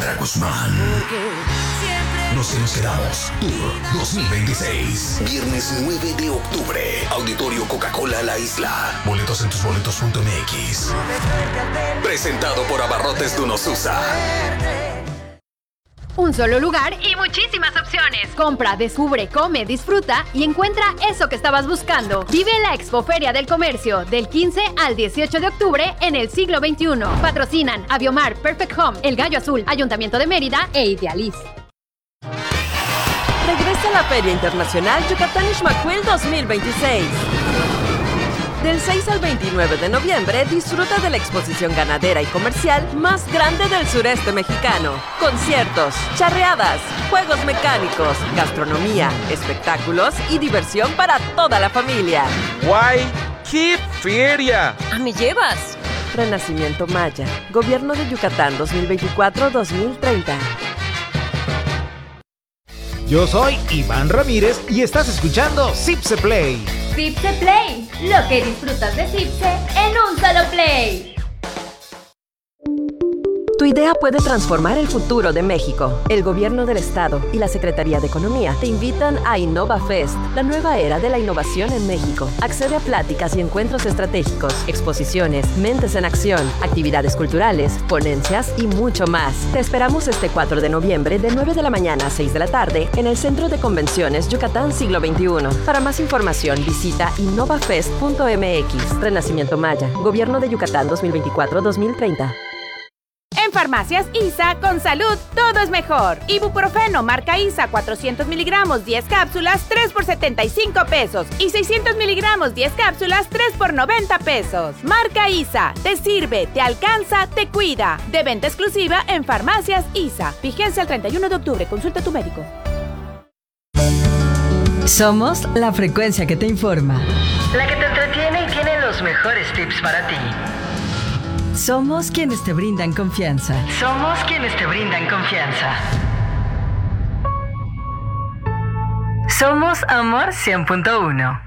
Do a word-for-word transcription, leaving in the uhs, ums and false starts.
Alejandra Guzmán. Nos hemos quedamos Tour dos mil veintiséis. Viernes nueve de octubre. Auditorio Coca-Cola La Isla. Boletos en tusboletos punto m x. Presentado por Abarrotes Dunosusa. Un solo lugar y muchísimas opciones. Compra, descubre, come, disfruta y encuentra eso que estabas buscando. Vive la Expoferia del Comercio del quince al dieciocho de octubre en el siglo veintiuno. Patrocinan Aviomar, Perfect Home, El Gallo Azul, Ayuntamiento de Mérida e Idealiz. Regresa a la Feria Internacional Yucatán Ixmaquil dos mil veintiséis. Del seis al veintinueve de noviembre, disfruta de la exposición ganadera y comercial más grande del sureste mexicano. Conciertos, charreadas, juegos mecánicos, gastronomía, espectáculos y diversión para toda la familia. ¡Guay! ¡Qué feria! ¡Ah, me llevas! Renacimiento Maya. Gobierno de Yucatán dos mil veinticuatro a dos mil treinta. Yo soy Iván Ramírez y estás escuchando Zipse Play. Zipse Play, lo que disfrutas de Zipse en un solo play. Tu idea puede transformar el futuro de México. El Gobierno del Estado y la Secretaría de Economía te invitan a InnovaFest, la nueva era de la innovación en México. Accede a pláticas y encuentros estratégicos, exposiciones, mentes en acción, actividades culturales, ponencias y mucho más. Te esperamos este cuatro de noviembre de nueve de la mañana a seis de la tarde en el Centro de Convenciones Yucatán Siglo veintiuno. Para más información visita innovafest punto m x. Renacimiento Maya, Gobierno de Yucatán dos mil veinticuatro a dos mil treinta. En Farmacias ISA, con salud, todo es mejor. Ibuprofeno, marca ISA, cuatrocientos miligramos, diez cápsulas, tres por setenta y cinco pesos. Y seiscientos miligramos, diez cápsulas, tres por noventa pesos. Marca ISA, te sirve, te alcanza, te cuida. De venta exclusiva en Farmacias ISA. Vigencia el treinta y uno de octubre, consulta a tu médico. Somos la frecuencia que te informa. La que te entretiene y tiene los mejores tips para ti. Somos quienes te brindan confianza. Somos quienes te brindan confianza. Somos Amor cien punto uno.